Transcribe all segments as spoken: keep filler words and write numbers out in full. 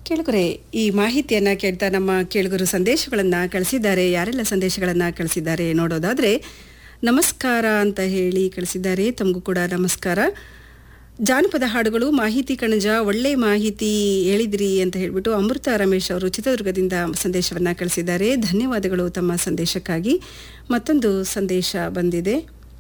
ಕೇಳುಗರೆ, ಈ ಮಾಹಿತಿಯನ್ನು ಕೇಳ್ತಾ ನಮ್ಮ ಕೇಳುಗರು ಸಂದೇಶಗಳನ್ನು ಕಳಿಸಿದ್ದಾರೆ. ಯಾರೆಲ್ಲ ಸಂದೇಶಗಳನ್ನು ಕಳಿಸಿದ್ದಾರೆ ನೋಡೋದಾದರೆ, ನಮಸ್ಕಾರ ಅಂತ ಹೇಳಿ ಕಳಿಸಿದ್ದಾರೆ. ತಮಗೂ ಕೂಡ ನಮಸ್ಕಾರ. ಜಾನಪದ ಹಾಡುಗಳು ಮಾಹಿತಿ ಕಣಜ, ಒಳ್ಳೆ ಮಾಹಿತಿ ಹೇಳಿದ್ರಿ ಅಂತ ಹೇಳಿಬಿಟ್ಟು ಅಮೃತ ರಮೇಶ್ ಅವರು ಚಿತ್ರದುರ್ಗದಿಂದ ಸಂದೇಶವನ್ನು ಕಳಿಸಿದ್ದಾರೆ. ಧನ್ಯವಾದಗಳು ತಮ್ಮ ಸಂದೇಶಕ್ಕಾಗಿ. ಮತ್ತೊಂದು ಸಂದೇಶ ಬಂದಿದೆ.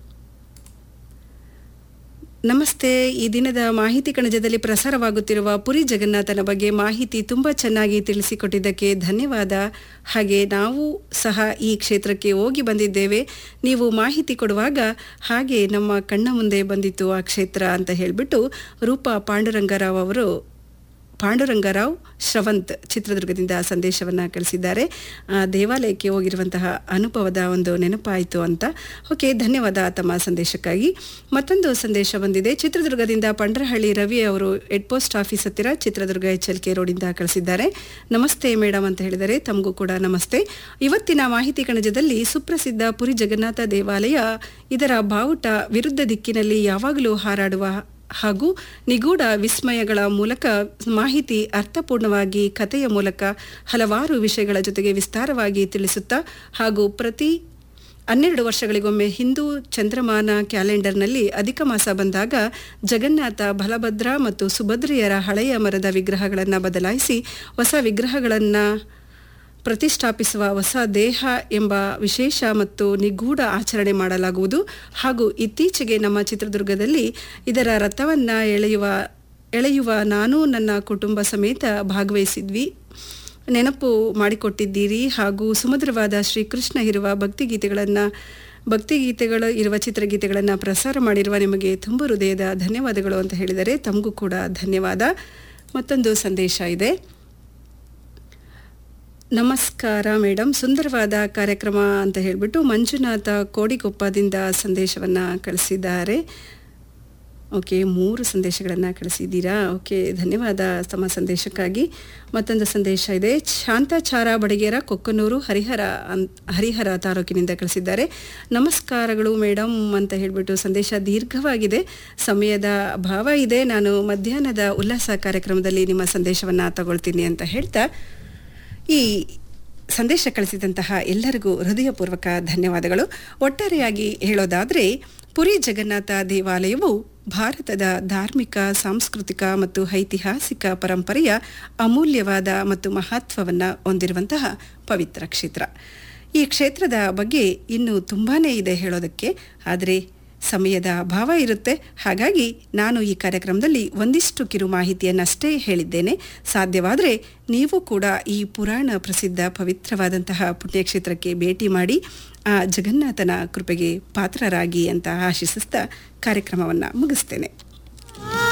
ನಮಸ್ತೆ. ಈ ದಿನದ ಮಾಹಿತಿ ಕಣಜದಲ್ಲಿ ಪ್ರಸಾರವಾಗುತ್ತಿರುವ ಪುರಿ ಜಗನ್ನಾಥನ ಬಗ್ಗೆ ಮಾಹಿತಿ ತುಂಬ ಚೆನ್ನಾಗಿ ತಿಳಿಸಿಕೊಟ್ಟಿದ್ದಕ್ಕೆ ಧನ್ಯವಾದ. ಹಾಗೆ ನಾವು ಸಹ ಈ ಕ್ಷೇತ್ರಕ್ಕೆ ಹೋಗಿ ಬಂದಿದ್ದೇವೆ. ನೀವು ಮಾಹಿತಿ ಕೊಡುವಾಗ ಹಾಗೆ ನಮ್ಮ ಕಣ್ಣ ಮುಂದೆ ಬಂದಿತ್ತು ಆ ಕ್ಷೇತ್ರ ಅಂತ ಹೇಳಿಬಿಟ್ಟು ರೂಪಾ ಪಾಂಡುರಂಗರಾವ್ ಅವರು ಪಾಂಡುರಂಗರಾವ್ ಶ್ರವಂತ್ ಚಿತ್ರದುರ್ಗದಿಂದ ಸಂದೇಶವನ್ನು ಕಳಿಸಿದ್ದಾರೆ. ದೇವಾಲಯಕ್ಕೆ ಹೋಗಿರುವಂತಹ ಅನುಭವದ ಒಂದು ನೆನಪಾಯಿತು ಅಂತ. ಓಕೆ, ಧನ್ಯವಾದ ತಮ್ಮ ಸಂದೇಶಕ್ಕಾಗಿ. ಮತ್ತೊಂದು ಸಂದೇಶ ಬಂದಿದೆ. ಚಿತ್ರದುರ್ಗದಿಂದ ಪಂಡ್ರಹಳ್ಳಿ ರವಿ ಅವರು ಹೆಡ್ ಪೋಸ್ಟ್ ಆಫೀಸ್ ಹತ್ತಿರ ಚಿತ್ರದುರ್ಗ ಎಚ್ ಎಲ್ ಕೆ ರೋಡಿಂದ ಕಳಿಸಿದ್ದಾರೆ. ನಮಸ್ತೆ ಮೇಡಮ್ ಅಂತ ಹೇಳಿದರೆ ತಮಗೂ ಕೂಡ ನಮಸ್ತೆ. ಇವತ್ತಿನ ಮಾಹಿತಿ ಕಣಜದಲ್ಲಿ ಸುಪ್ರಸಿದ್ಧ ಪುರಿ ಜಗನ್ನಾಥ ದೇವಾಲಯ ಇದರ ಬಾವುಟ ವಿರುದ್ಧ ದಿಕ್ಕಿನಲ್ಲಿ ಯಾವಾಗಲೂ ಹಾರಾಡುವ ಹಾಗೂ ನಿಗೂಢ ವಿಸ್ಮಯಗಳ ಮೂಲಕ ಮಾಹಿತಿ ಅರ್ಥಪೂರ್ಣವಾಗಿ ಕಥೆಯ ಮೂಲಕ ಹಲವಾರು ವಿಷಯಗಳ ಜೊತೆಗೆ ವಿಸ್ತಾರವಾಗಿ ತಿಳಿಸುತ್ತಾ ಹಾಗೂ ಪ್ರತಿ ಹನ್ನೆರಡು ವರ್ಷಗಳಿಗೊಮ್ಮೆ ಹಿಂದೂ ಚಂದ್ರಮಾನ ಕ್ಯಾಲೆಂಡರ್ನಲ್ಲಿ ಅಧಿಕ ಮಾಸ ಬಂದಾಗ ಜಗನ್ನಾಥ, ಬಲಭದ್ರ ಮತ್ತು ಸುಭದ್ರೆಯರ ಹಳೆಯ ಮರದ ವಿಗ್ರಹಗಳನ್ನು ಬದಲಾಯಿಸಿ ಹೊಸ ವಿಗ್ರಹಗಳನ್ನು ಪ್ರತಿಷ್ಠಾಪಿಸುವ ಹೊಸ ದೇಹ ಎಂಬ ವಿಶೇಷ ಮತ್ತು ನಿಗೂಢ ಆಚರಣೆ ಮಾಡಲಾಗುವುದು. ಹಾಗೂ ಇತ್ತೀಚೆಗೆ ನಮ್ಮ ಚಿತ್ರದುರ್ಗದಲ್ಲಿ ಇದರ ರಥವನ್ನು ಎಳೆಯುವ ಎಳೆಯುವ ನಾನು ನನ್ನ ಕುಟುಂಬ ಸಮೇತ ಭಾಗವಹಿಸಿದ್ವಿ. ನೆನಪು ಮಾಡಿಕೊಟ್ಟಿದ್ದೀರಿ. ಹಾಗೂ ಸುಮಧುರವಾದ ಶ್ರೀಕೃಷ್ಣ ಇರುವ ಭಕ್ತಿಗೀತೆಗಳನ್ನು ಭಕ್ತಿಗೀತೆಗಳು ಇರುವ ಚಿತ್ರಗೀತೆಗಳನ್ನು ಪ್ರಸಾರ ಮಾಡಿರುವ ನಿಮಗೆ ತುಂಬ ಹೃದಯದ ಧನ್ಯವಾದಗಳು ಅಂತ ಹೇಳಿದರೆ ತಮಗೂ ಕೂಡ ಧನ್ಯವಾದ. ಮತ್ತೊಂದು ಸಂದೇಶ ಇದೆ. ನಮಸ್ಕಾರ ಮೇಡಮ್, ಸುಂದರವಾದ ಕಾರ್ಯಕ್ರಮ ಅಂತ ಹೇಳಿಬಿಟ್ಟು ಮಂಜುನಾಥ ಕೋಡಿಕೊಪ್ಪದಿಂದ ಸಂದೇಶವನ್ನು ಕಳಿಸಿದ್ದಾರೆ. ಓಕೆ, ಮೂರು ಸಂದೇಶಗಳನ್ನು ಕಳಿಸಿದ್ದೀರಾ. ಓಕೆ, ಧನ್ಯವಾದ ತಮ್ಮ ಸಂದೇಶಕ್ಕಾಗಿ. ಮತ್ತೊಂದು ಸಂದೇಶ ಇದೆ. ಶಾಂತಾಚಾರ ಬಡಗೇರ, ಕೊಕ್ಕನೂರು, ಹರಿಹರ ಅನ್ ಹರಿಹರ ತಾಲೂಕಿನಿಂದ ಕಳಿಸಿದ್ದಾರೆ. ನಮಸ್ಕಾರಗಳು ಮೇಡಮ್ ಅಂತ ಹೇಳಿಬಿಟ್ಟು ಸಂದೇಶ ದೀರ್ಘವಾಗಿದೆ. ಸಮಯದ ಅಭಾವ ಇದೆ. ನಾನು ಮಧ್ಯಾಹ್ನದ ಉಲ್ಲಾಸ ಕಾರ್ಯಕ್ರಮದಲ್ಲಿ ನಿಮ್ಮ ಸಂದೇಶವನ್ನು ತಗೊಳ್ತೀನಿ ಅಂತ ಹೇಳ್ತಾ ಈ ಸಂದೇಶ ಕಳಿಸಿದಂತಹ ಎಲ್ಲರಿಗೂ ಹೃದಯಪೂರ್ವಕ ಧನ್ಯವಾದಗಳು. ಒಟ್ಟಾರೆಯಾಗಿ ಹೇಳೋದಾದರೆ, ಪುರಿ ಜಗನ್ನಾಥ ದೇವಾಲಯವು ಭಾರತದ ಧಾರ್ಮಿಕ, ಸಾಂಸ್ಕೃತಿಕ ಮತ್ತು ಐತಿಹಾಸಿಕ ಪರಂಪರೆಯ ಅಮೂಲ್ಯವಾದ ಮತ್ತು ಮಹತ್ವವನ್ನು ಹೊಂದಿರುವಂತಹ ಪವಿತ್ರ ಕ್ಷೇತ್ರ. ಈ ಕ್ಷೇತ್ರದ ಬಗ್ಗೆ ಇನ್ನೂ ತುಂಬಾ ಇದೆ ಹೇಳೋದಕ್ಕೆ, ಆದರೆ ಸಮಯದ ಅಭಾವ ಇರುತ್ತೆ. ಹಾಗಾಗಿ ನಾನು ಈ ಕಾರ್ಯಕ್ರಮದಲ್ಲಿ ಒಂದಿಷ್ಟು ಕಿರು ಮಾಹಿತಿಯನ್ನಷ್ಟೇ ಹೇಳಿದ್ದೇನೆ. ಸಾಧ್ಯವಾದರೆ ನೀವು ಕೂಡ ಈ ಪುರಾಣ ಪ್ರಸಿದ್ಧ ಪವಿತ್ರವಾದಂತಹ ಪುಣ್ಯಕ್ಷೇತ್ರಕ್ಕೆ ಭೇಟಿ ಮಾಡಿ ಆ ಜಗನ್ನಾಥನ ಕೃಪೆಗೆ ಪಾತ್ರರಾಗಿ ಅಂತ ಆಶಿಸುತ್ತಾ ಕಾರ್ಯಕ್ರಮವನ್ನು ಮುಗಿಸ್ತೇನೆ.